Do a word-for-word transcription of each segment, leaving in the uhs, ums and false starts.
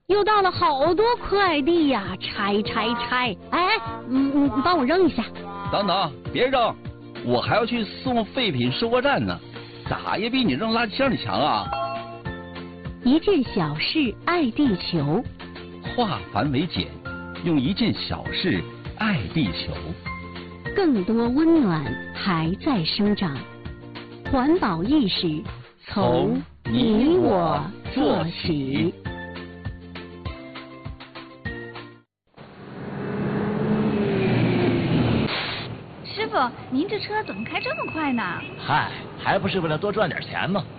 又到了好多快递呀，拆拆拆！哎，嗯嗯，你帮我扔一下。 等等，别扔，我还要去送废品收货站呢，咋也比你扔垃圾箱里强啊！ 一件小事爱地球， 化繁为简，用一件小事爱地球。 更多温暖还在生长，环保意识从你我做起。 师傅，您这车怎么开这么快呢？ 嗨，还不是为了多赚点钱吗？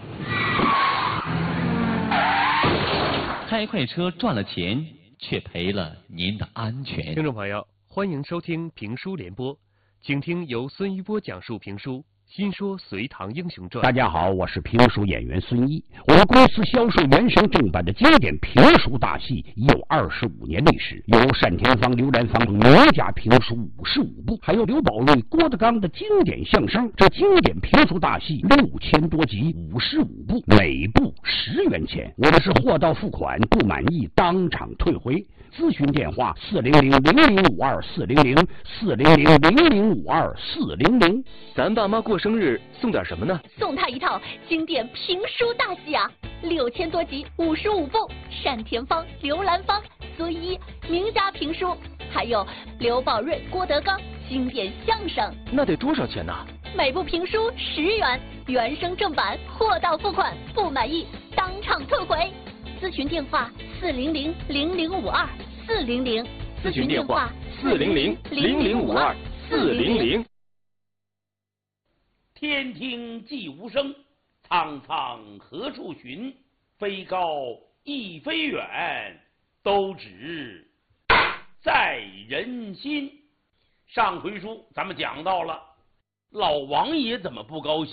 开快车赚了钱，却赔了您的安全。 听众朋友，欢迎收听评书联播，请听由孙一波讲述评书《新说隋唐英雄传》。 大家好，我是评书演员孙一。我们公司销售原声正版的经典评书大戏已有二十五年历史，有单田芳、刘兰芳名家评书五十五部，还有刘宝瑞、郭德纲的经典相声。这经典评书大戏六千多集，五十五部，每部十元钱。我们是货到付款，不满意当场退回。咨询电话：四零零零零五二四零零四零零零零五二四零零。 咱爸妈过生日送点什么呢？ 送他一套经典评书大戏啊，六千多集，五十五部，单田芳、刘兰芳、孙一名家评书，还有刘宝瑞、郭德纲经典相声。 那得多少钱呢？ 每部评书十元，原声正版，货到付款，不满意当场退回。咨询电话：四零零零零五二四零零。 咨询电话：四零零零零五二四零零。 天听既无声，苍苍何处寻？飞高亦非远，都只在人心。上回书咱们讲到了，老王爷怎么不高兴？